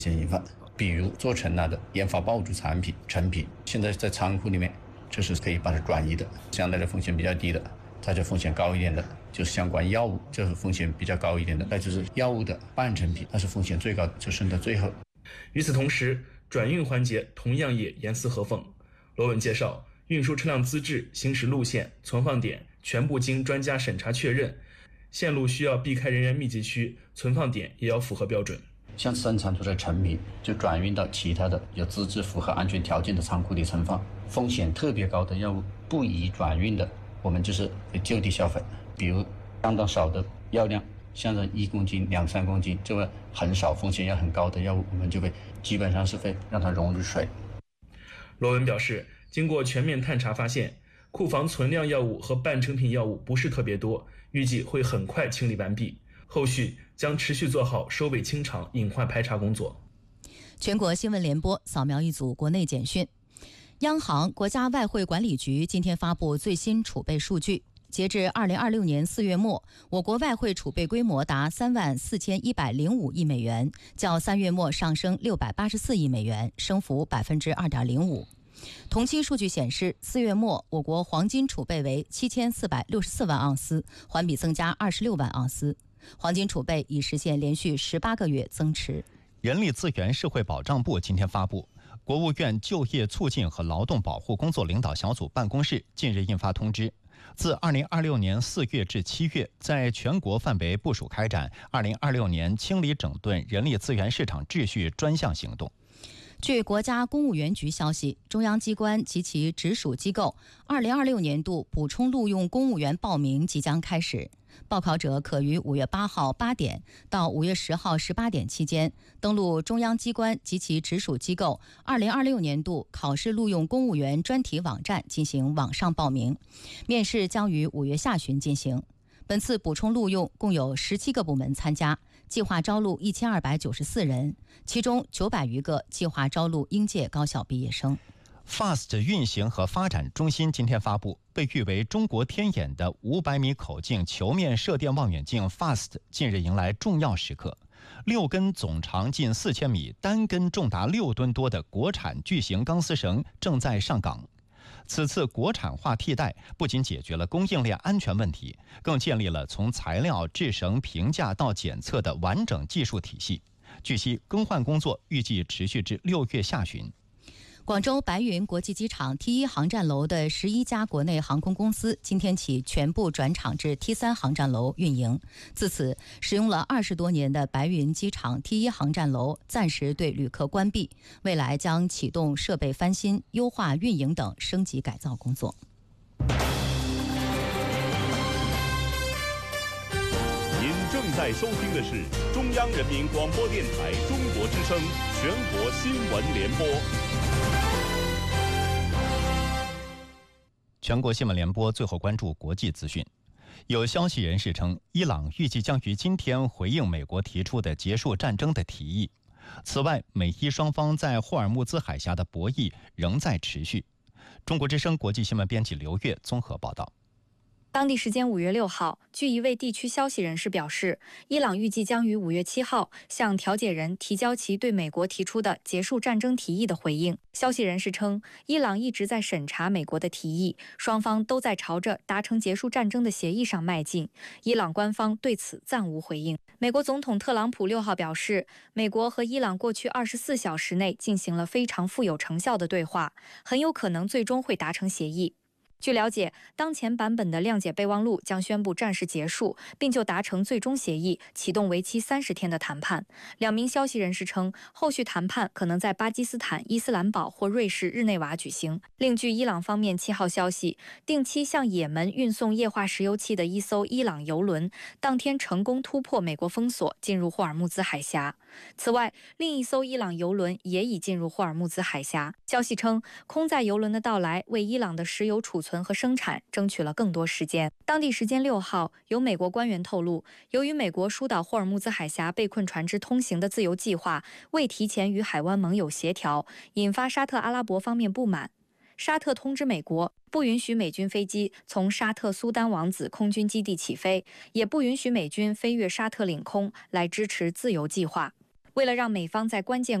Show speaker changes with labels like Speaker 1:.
Speaker 1: 险隐患，比如做成了的研发爆竹产品成品，现在在仓库里面，这是可以把它转移的，相对的风险比较低的。再就风险高一点的，就是相关药物，这是风险比较高一点的。再就是药物的半成品，那是风险最高的，就剩到最后。
Speaker 2: 与此同时，转运环节同样也严丝合缝。罗文介绍，运输车辆资质、行驶路线、存放点全部经专家审查确认，线路需要避开人员密集区，存放点也要符合标准。
Speaker 1: 像生产出的成品，就转运到其他的有资质、符合安全条件的仓库里存放。风险特别高的药物不宜转运的，我们就是会就地销毁。比如相当少的药量，像是1公斤、2、3公斤，这个很少、风险也很高的药物，我们就会基本上是会让它溶入水。
Speaker 2: 罗文表示，经过全面探查发现，库房存量药物和半成品药物不是特别多，预计会很快清理完毕。后续将持续做好收尾清场、隐患排查工作。
Speaker 3: 全国新闻联播扫描一组国内简讯。央行、国家外汇管理局今天发布最新储备数据。截至2026年4月末，我国外汇储备规模达34105亿美元，较3月末上升684亿美元，升幅2.05%。同期数据显示，4月末我国黄金储备为7464万盎司，环比增加26万盎司，黄金储备已实现连续18个月增持。
Speaker 4: 人力资源社会保障部今天发布，国务院就业促进和劳动保护工作领导小组办公室近日印发通知，自2026年4月至7月，在全国范围部署开展2026年清理整顿人力资源市场秩序专项行动。
Speaker 3: 据国家公务员局消息，中央机关及其直属机构2026年度补充录用公务员报名即将开始，报考者可于5月8号8点到5月10号18点期间登录中央机关及其直属机构2026年度考试录用公务员专题网站进行网上报名，面试将于5月下旬进行。本次补充录用共有17个部门参加，计划招录1294人，其中900余个计划招录应届高校毕业生。
Speaker 4: FAST 运行和发展中心今天发布，被誉为中国天眼的500米口径球面射电望远镜 FAST 近日迎来重要时刻。6根总长近4000米、单根重达6吨多的国产巨型钢丝绳正在上岗。此次国产化替代不仅解决了供应链安全问题，更建立了从材料、制绳、评价到检测的完整技术体系。据悉，更换工作预计持续至6月下旬。
Speaker 3: 广州白云国际机场 T1 航站楼的11家国内航空公司今天起全部转场至 T3 航站楼运营。自此，使用了20多年的白云机场 T1 航站楼暂时对旅客关闭，未来将启动设备翻新、优化运营等升级改造工作。
Speaker 5: 您正在收听的是中央人民广播电台中国之声全国新闻联播。
Speaker 4: 全国新闻联播最后关注国际资讯。有消息人士称，伊朗预计将于今天回应美国提出的结束战争的提议。此外，美伊双方在霍尔木兹海峡的博弈仍在持续。中国之声国际新闻编辑刘月综合报道。
Speaker 6: 当地时间5月6号，据一位地区消息人士表示，伊朗预计将于5月7号向调解人提交其对美国提出的结束战争提议的回应。消息人士称，伊朗一直在审查美国的提议，双方都在朝着达成结束战争的协议上迈进。伊朗官方对此暂无回应。美国总统特朗普6号表示，美国和伊朗过去24小时内进行了非常富有成效的对话，很有可能最终会达成协议。据了解，当前版本的谅解备忘录将宣布战事结束，并就达成最终协议启动为期30天的谈判。2名消息人士称，后续谈判可能在巴基斯坦伊斯兰堡或瑞士日内瓦举行。另据伊朗方面7号消息，定期向也门运送液化石油气的一艘伊朗油轮当天成功突破美国封锁，进入霍尔木兹海峡。此外，另一艘伊朗油轮也已进入霍尔木兹海峡。消息称，空载油轮的到来为伊朗的石油储存和生产争取了更多时间。当地时间6号，有美国官员透露，由于美国疏导霍尔木兹海峡被困船只通行的自由计划未提前与海湾盟友协调，引发沙特阿拉伯方面不满。沙特通知美国，不允许美军飞机从沙特苏丹王子空军基地起飞，也不允许美军飞越沙特领空来支持自由计划。 为了让美方在关键